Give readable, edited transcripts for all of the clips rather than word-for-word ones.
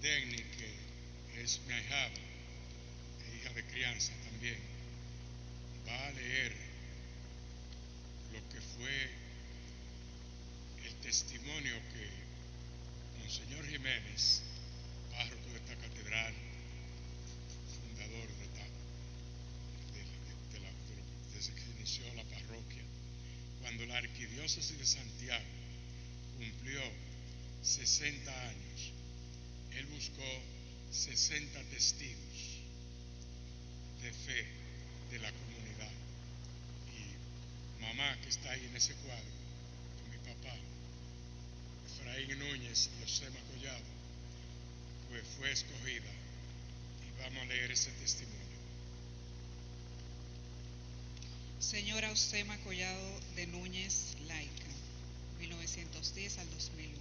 Denny, que es mi ahijada, hija de crianza también, va a leer lo que fue el testimonio que Monseñor Jiménez, párroco de esta catedral, fundador desde que inició la parroquia, cuando la arquidiócesis de Santiago cumplió 60 años, él buscó 60 testigos de fe de la comunidad. Y mamá, que está ahí en ese cuadro, con mi papá, Efraín Núñez y Osema Collado, pues fue escogida, y vamos a leer ese testimonio. Señora Osema Collado de Núñez, laica, 1910 al 2001.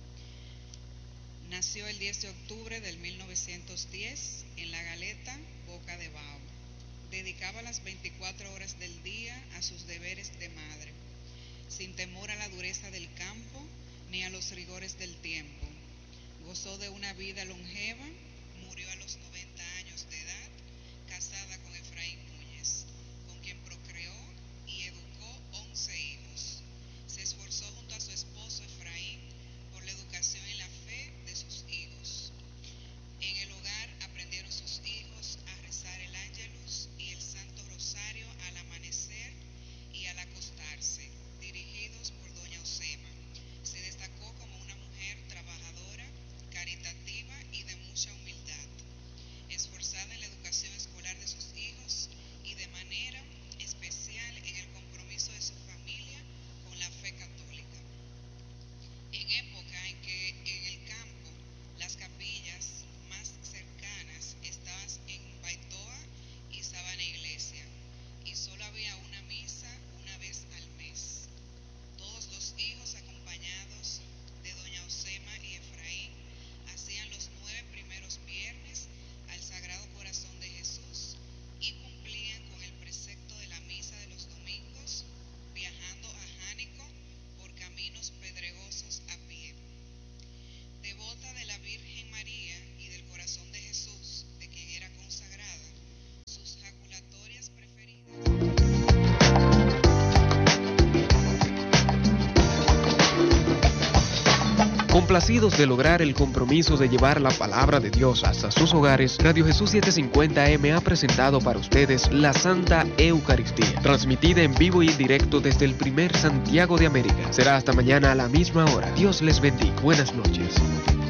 Nació el 10 de octubre del 1910 en La Galeta, Boca de Bao. Dedicaba las 24 horas del día a sus deberes de madre, sin temor a la dureza del campo ni a los rigores del tiempo. Gozó de una vida longeva, murió a los 90 años de edad, casada con Efraín Núñez, con quien procreó y educó 11 hijos. Se esforzó junto a su esposo Efraín por la educación en la fe de sus hijos. En el hogar aprendieron sus hijos a rezar el Ángelus y el Santo Rosario al amanecer y al acostarse, dirigidos por doña Osema. Se destacó como una mujer trabajadora, caritativa y de mucha humildad, esforzada en la educación escolar de sus hijos y de manera especial en el compromiso de su familia con la fe católica. En época en que en el campo las capillas más cercanas estaban en Baitoa y Sabana Iglesia, y solo había una misa una vez al mes. Todos los hijos, acompañados de doña Osema y Efraín, hacían los 9 primeros viernes al Sagrado Corazón de Jesús y cumplían con el precepto de la misa de los domingos, viajando a Jánico por caminos pedregosos a pie. Devota de la Virgen María y del Corazón de Jesús, de quien era consagrada, sus jaculatorias preferidas. Complacidos de lograr el compromiso de llevar la palabra de Dios hasta sus hogares, Radio Jesús 750 AM ha presentado para ustedes la Santa Eucaristía, transmitida en vivo y en directo desde el primer Santiago de América. Será hasta mañana a la misma hora. Dios les bendiga. Buenas noches.